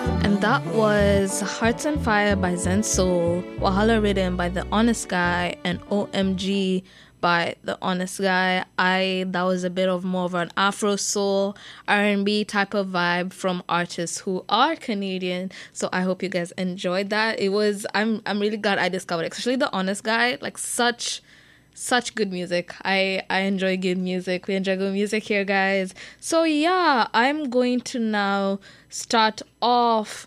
And that was Hearts on Fire by Zen Soul, Wahala Rhythm by The Honest Guy, and OMG by The Honest Guy. That was a bit of more of an Afro soul R&B type of vibe from artists who are Canadian. So I hope you guys enjoyed that. I'm really glad I discovered it, especially The Honest Guy, like such good music. I enjoy good music. We enjoy good music here, guys. So yeah, I'm going to now start off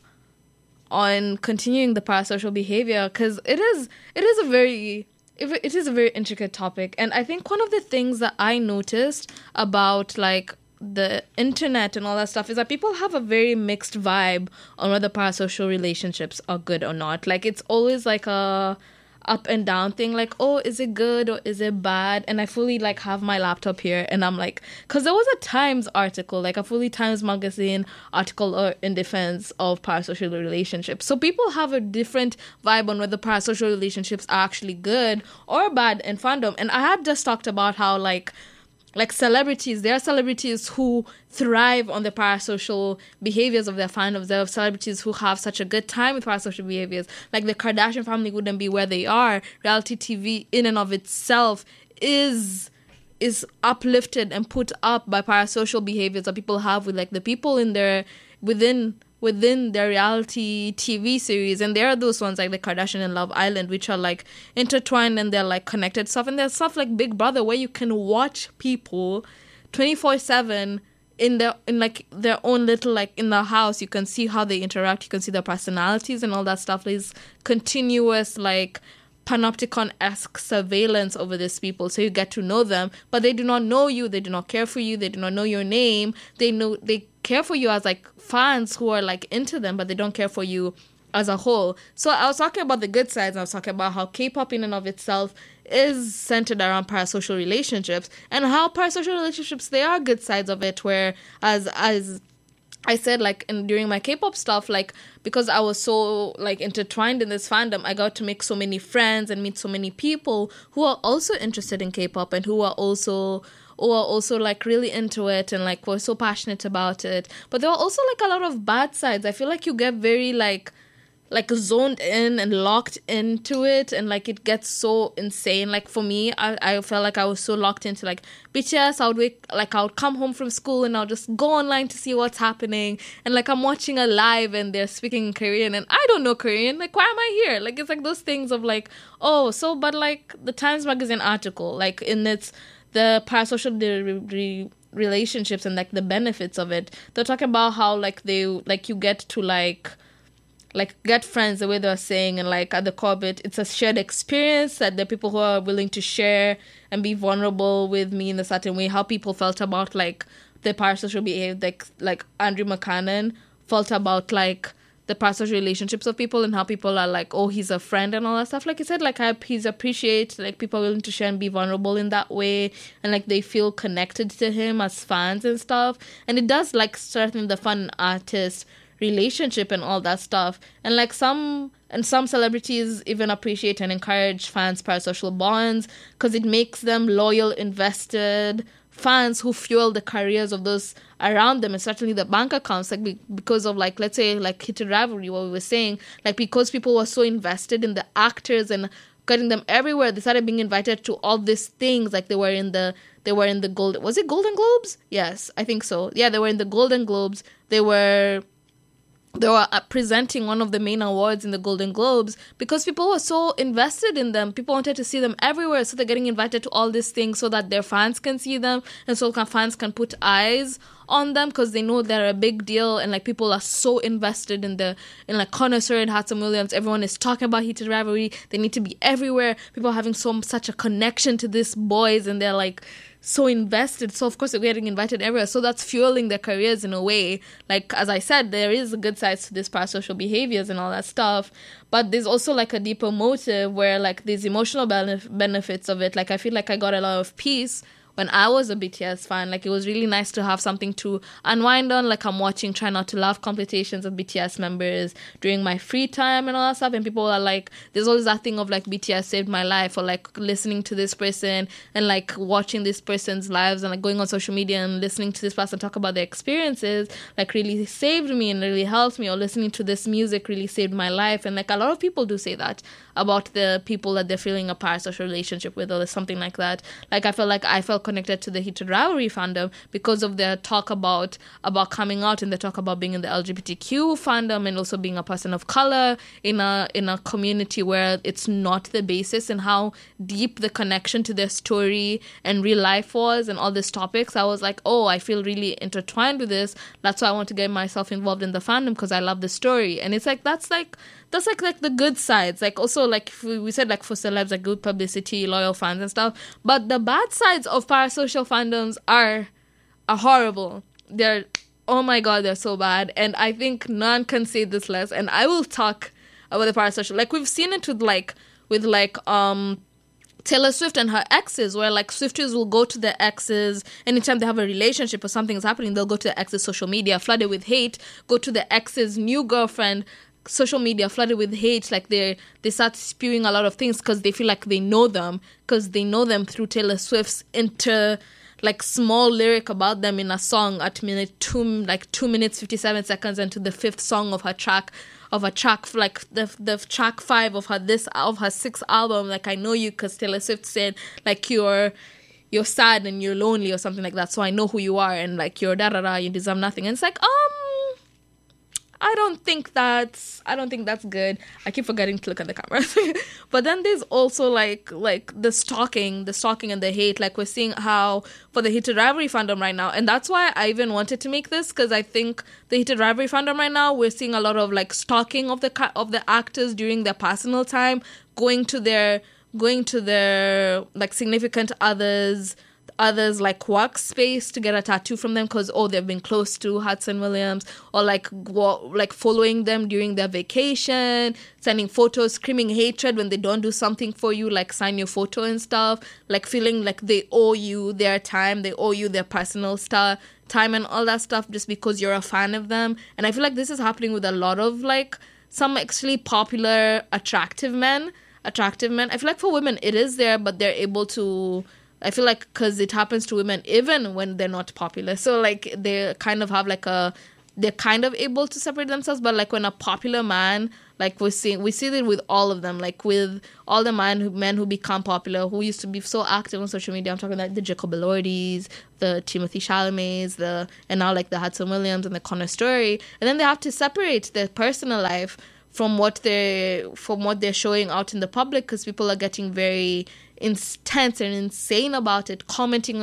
on continuing the parasocial behavior, because it is a very intricate topic. And I think one of the things that I noticed about like the internet and all that stuff is that people have a very mixed vibe on whether parasocial relationships are good or not. Like it's always like a up and down thing, like, oh, is it good or is it bad? And I fully like have my laptop here and I'm like, because there was a Times article, like a fully Times magazine article in defense of parasocial relationships. So people have a different vibe on whether parasocial relationships are actually good or bad in fandom. And I had just talked about how like celebrities, there are celebrities who thrive on the parasocial behaviors of their fandoms. There are celebrities who have such a good time with parasocial behaviors. Like the Kardashian family wouldn't be where they are. Reality TV in and of itself is uplifted and put up by parasocial behaviors that people have with like the people in their within their reality TV series. And there are those ones like the Kardashian and Love Island, which are like intertwined and they're like connected stuff. And there's stuff like Big Brother where you can watch people 24/7 in their own little, like in the house. You can see how they interact. You can see their personalities and all that stuff. There's continuous like panopticon-esque surveillance over these people, so you get to know them, but they do not know you, they do not care for you, they do not know your name. They care for you as like fans who are like into them, but they don't care for you as a whole. So I was talking about the good sides, and I was talking about how K-pop in and of itself is centered around parasocial relationships, and how parasocial relationships, they are good sides of it, where as I said, like, during my K-pop stuff, like, because I was so, like, intertwined in this fandom, I got to make so many friends and meet so many people who are also interested in K-pop and who are also like, really into it and, like, were so passionate about it. But there are also, like, a lot of bad sides. I feel like you get very, like zoned in and locked into it, and like it gets so insane. Like for me, I felt like I was so locked into like BTS. I would come home from school and I'll just go online to see what's happening, and like I'm watching a live and they're speaking in Korean and I don't know Korean. Like, why am I here? Like, it's like those things of like, oh, so, but like the Times Magazine article, like in its the parasocial relationships and like the benefits of it, they're talking about how like you get to like get friends, the way they're saying, and like at the core of it's a shared experience that the people who are willing to share and be vulnerable with me in a certain way. How people felt about like the parasocial behavior, like Andrew McCannon felt about like the parasocial relationships of people, and how people are like, oh, he's a friend and all that stuff. Like he said, like he's appreciate like people willing to share and be vulnerable in that way, and like they feel connected to him as fans and stuff. And it does like strengthen the fan artist relationship and all that stuff. And like some celebrities even appreciate and encourage fans' parasocial bonds because it makes them loyal, invested fans who fuel the careers of those around them, and certainly the bank accounts, like because of like, let's say like Heated Rivalry, what we were saying, like because people were so invested in the actors and getting them everywhere, they started being invited to all these things. Like they were in the Golden, was it Golden Globes? Yes, I think so. Yeah, they were in the Golden Globes. They were presenting one of the main awards in the Golden Globes because people were so invested in them. People wanted to see them everywhere, so they're getting invited to all these things so that their fans can see them, and so fans can put eyes on them because they know they're a big deal. And like people are so invested in like Connoisseur and Hearts and Williams. Everyone is talking about Heated Rivalry. They need to be everywhere. People are having such a connection to these boys, and they're like so invested. So of course they're getting invited everywhere. So that's fueling their careers in a way. Like, as I said, there is a good side to this parasocial behaviors and all that stuff. But there's also like a deeper motive where like these emotional benefits of it. Like I feel like I got a lot of peace when I was a BTS fan. Like, it was really nice to have something to unwind on. Like, I'm watching Try Not to Laugh competitions of BTS members during my free time and all that stuff. And people are like, there's always that thing of like, BTS saved my life, or like listening to this person and like watching this person's lives and like going on social media and listening to this person talk about their experiences like really saved me and really helped me, or listening to this music really saved my life. And like, a lot of people do say that about the people that they're feeling a parasocial relationship with, or something like that. Like, I felt connected to the Heated Rivalry fandom because of their talk about coming out, and they talk about being in the LGBTQ fandom, and also being a person of color in a community where it's not the basis, and how deep the connection to their story and real life was, and all these topics. I was like, oh, I feel really intertwined with this. That's why I want to get myself involved in the fandom, because I love the story. And it's like, that's like the good sides. Like, also, like, we said, like, for celebs, like, good publicity, loyal fans and stuff. But the bad sides of parasocial fandoms are horrible. They're, oh my god, they're so bad. And I think none can say this less. And I will talk about the parasocial. Like, we've seen it with Taylor Swift and her exes, where like Swifties will go to their exes anytime they have a relationship or something is happening. They'll go to the exes' social media, flooded with hate, go to the ex's new girlfriend social media, flooded with hate. Like, they start spewing a lot of things because they feel like they know them, because they know them through Taylor Swift's small lyric about them in a song at 2 minutes 57 seconds into the 5th song of her track, like the track 5 of her 6th album. Like, I know you because Taylor Swift said like you're sad and you're lonely or something like that, so I know who you are, and like you're you deserve nothing. And it's like, I don't think that's good. I keep forgetting to look at the camera. But then there's also like the stalking and the hate. Like, we're seeing how for the Heated Rivalry fandom right now, and that's why I even wanted to make this, because I think the Heated Rivalry fandom right now, we're seeing a lot of like stalking of the actors during their personal time, going to their like significant others like workspace to get a tattoo from them because they've been close to Hudson Williams, or like following them during their vacation, sending photos, screaming hatred when they don't do something for you, like sign your photo and stuff, like feeling like they owe you their time, they owe you their personal time and all that stuff just because you're a fan of them. And I feel like this is happening with a lot of like some actually popular attractive men. I feel like for women it is there, but they're able to, I feel like, because it happens to women even when they're not popular. So, like, they kind of have, like, they're kind of able to separate themselves. But, like, when a popular man, like, we see it with all of them. Like, with all the men who become popular, who used to be so active on social media. I'm talking like the Jacob Elordis, the Timothy Chalamets, and now, like, the Hudson Williams and the Connor Story. And then they have to separate their personal life from what they're showing out in the public, because people are getting very intense and insane about it, commenting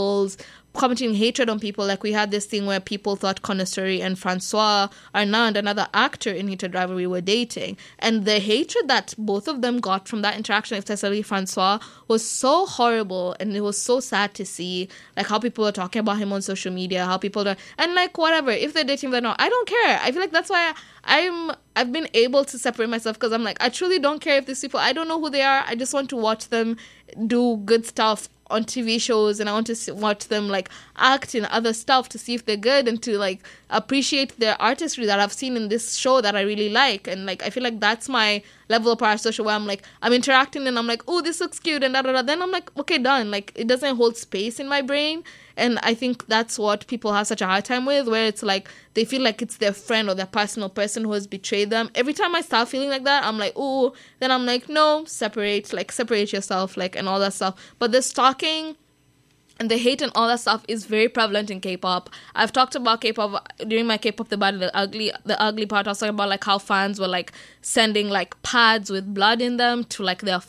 hatred on people. Like, we had this thing where people thought Connor Story and Francois Arnaud, another actor in Heated Rivalry, were dating, and the hatred that both of them got from that interaction, especially Francois, was so horrible. And it was so sad to see like how people are talking about him on social media, how people are, and like whatever, if they're dating, they're not, I don't care. I feel like that's why I've been able to separate myself, because I'm like, I truly don't care if these people, I don't know who they are. I just want to watch them do good stuff on TV shows, and I want to watch them like act in other stuff to see if they're good, and to like appreciate their artistry that I've seen in this show that I really like. And like, I feel like that's my level of parasocial, where I'm like, I'm interacting and I'm like, oh, this looks cute, and da da da. Then I'm like, okay, done. Like, it doesn't hold space in my brain. And I think that's what people have such a hard time with, where it's like they feel like it's their friend or their personal person who has betrayed them. Every time I start feeling like that, I'm like, oh, then I'm like, no, separate yourself, like, and all that stuff. But the stalking and the hate and all that stuff is very prevalent in K-pop. I've talked about K-pop during my K-pop The Bad, the ugly part. I was talking about like how fans were like sending like pads with blood in them to like their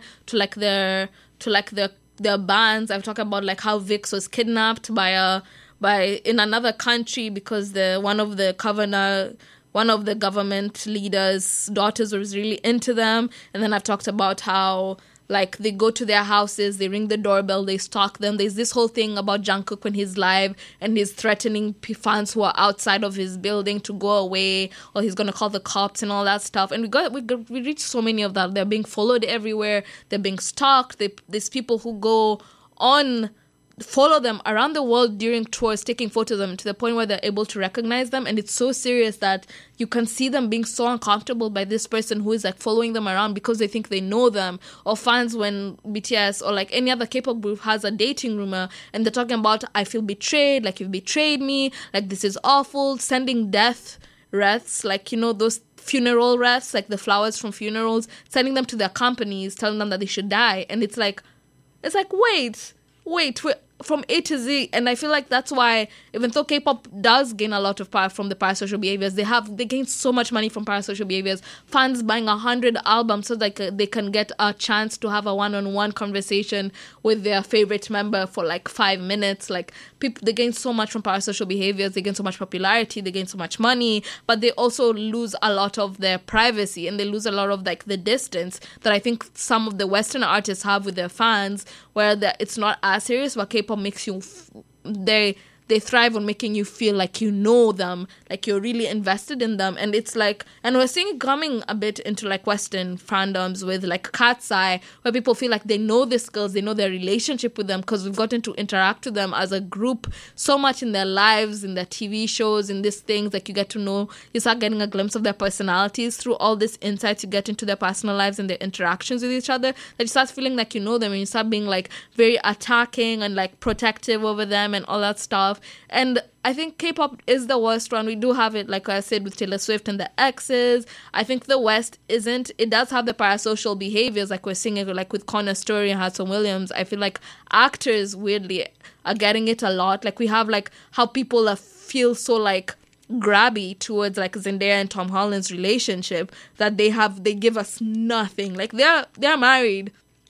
their bands. I've talked about like how Vix was kidnapped by in another country because one of the government leaders' daughters was really into them. And then I've talked about how like they go to their houses, they ring the doorbell, they stalk them. There's this whole thing about Jungkook when he's live and he's threatening fans who are outside of his building to go away, or he's gonna call the cops and all that stuff. And we reached so many of that. They're being followed everywhere. They're being stalked. There's people who go on follow them around the world during tours, taking photos of them to the point where they're able to recognize them. And it's so serious that you can see them being so uncomfortable by this person who is like following them around because they think they know them. Or fans when BTS or like any other K-pop group has a dating rumor and they're talking about, I feel betrayed, like you've betrayed me, like this is awful, sending death wreaths, like, you know, those funeral wreaths, like the flowers from funerals, sending them to their companies, telling them that they should die. And it's like, wait, from A to Z. And I feel like that's why, even though K-pop does gain a lot of power from the parasocial behaviors, they gain so much money from parasocial behaviors. Fans buying 100 albums so that they can get a chance to have a one-on-one conversation with their favorite member for like 5 minutes. Like, people, they gain so much from parasocial behaviors. They gain so much popularity. They gain so much money, but they also lose a lot of their privacy and they lose a lot of like the distance that I think some of the Western artists have with their fans, where it's not as serious, but K-pop makes you they thrive on making you feel like you know them, like you're really invested in them. And it's like, and we're seeing it coming a bit into like Western fandoms with like Cat's Eye, where people feel like they know these girls, they know their relationship with them because we've gotten to interact with them as a group so much in their lives, in their TV shows, in these things. Like, you get to know, you start getting a glimpse of their personalities through all these insights you get into their personal lives and their interactions with each other, that you start feeling like you know them, and you start being like very attacking and like protective over them and all that stuff. And I think K-pop is the worst one. We do have it, like I said, with Taylor Swift and the exes. I think the West isn't. It does have the parasocial behaviors, like we're seeing it like with Connor Story and Hudson Williams. I feel like actors, weirdly, are getting it a lot. Like, we have like how people feel so like grabby towards like Zendaya and Tom Holland's relationship that they give us nothing. Like, they're married,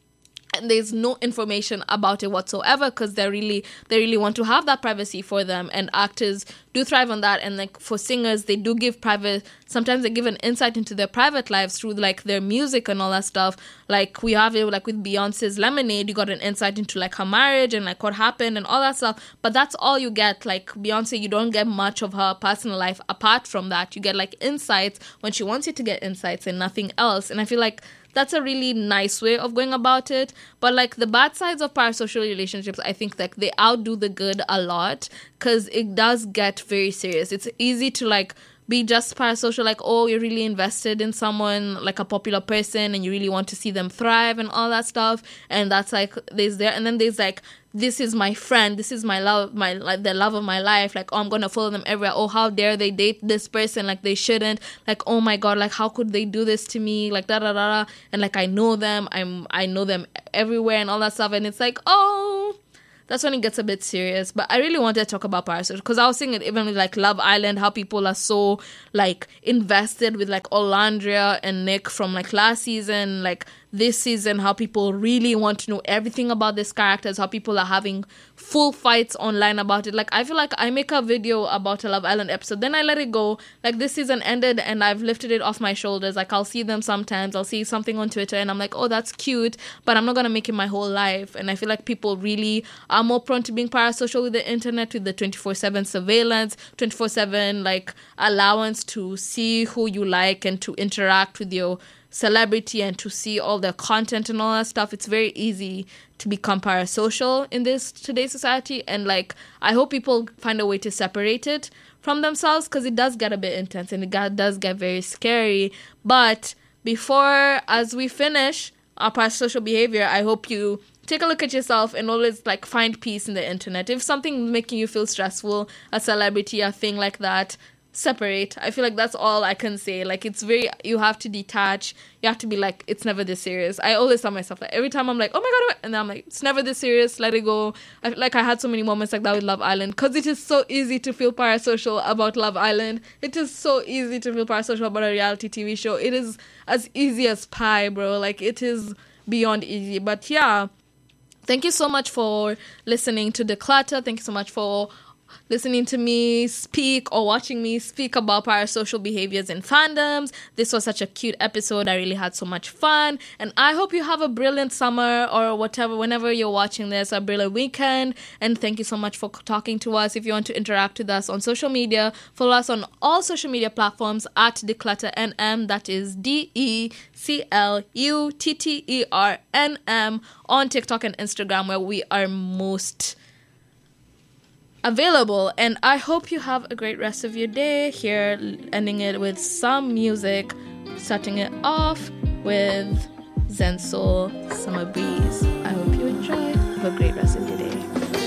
and there's no information about it whatsoever because they really want to have that privacy for them. And actors do thrive on that. And like for singers, they do give sometimes they give an insight into their private lives through like their music and all that stuff. Like, we have it like with Beyonce's Lemonade, you got an insight into like her marriage and like what happened and all that stuff. But that's all you get. Like Beyonce, you don't get much of her personal life apart from that. You get like insights when she wants you to get insights and nothing else. And I feel like that's a really nice way of going about it. But like the bad sides of parasocial relationships, I think like they outdo the good a lot because it does get very serious. It's easy to like be just parasocial, like, oh, you're really invested in someone, like a popular person, and you really want to see them thrive and all that stuff. And that's like, and then there's like, this is my friend, this is my love, the love of my life. Like, oh, I'm gonna follow them everywhere. Oh, how dare they date this person? Like, they shouldn't. Like, oh my god, like, how could they do this to me? Like, da da da da. And like, I know them. I know them everywhere and all that stuff. And it's like, oh, that's when it gets a bit serious. But I really wanted to talk about parasocial because I was seeing it even with like Love Island, how people are so like invested with like Olandria and Nick from like last season, like this season, how people really want to know everything about these characters, how people are having full fights online about it. Like, I feel like I make a video about a Love Island episode, then I let it go. Like, this season ended and I've lifted it off my shoulders. Like, I'll see them sometimes, I'll see something on Twitter and I'm like, oh, that's cute, but I'm not gonna make it my whole life. And I feel like people really are more prone to being parasocial with the internet, with the 24/7 surveillance, 24/7 like allowance to see who you like and to interact with your celebrity and to see all their content and all that stuff. It's very easy to become parasocial in this today's society. And like, I hope people find a way to separate it from themselves because it does get a bit intense and it does get very scary. But before, as we finish our parasocial behavior, I hope you take a look at yourself and always like find peace in the internet. If something's making you feel stressful, a celebrity, a thing like that, separate. I feel like that's all I can say. Like, it's very, you have to detach. You have to be like, it's never this serious. I always tell myself that every time I'm like, oh my god, and then I'm like, it's never this serious, let it go. I had so many moments like that with Love Island because it is so easy to feel parasocial about Love Island. It is so easy to feel parasocial about a reality TV show. It is as easy as pie, bro. Like, it is beyond easy. But yeah, thank you so much for listening to Declutter. Thank you so much for listening to me speak or watching me speak about parasocial behaviors in fandoms. This was such a cute episode. I really had so much fun. And I hope you have a brilliant summer or whatever, whenever you're watching this, a brilliant weekend. And thank you so much for talking to us. If you want to interact with us on social media, follow us on all social media platforms at DeclutterNM. That is DECLUTTERNM on TikTok and Instagram, where we are most available. And I hope you have a great rest of your day. Here, ending it with some music, starting it off with Zen Soul, Summer Breeze. I hope you enjoy. Have a great rest of your day.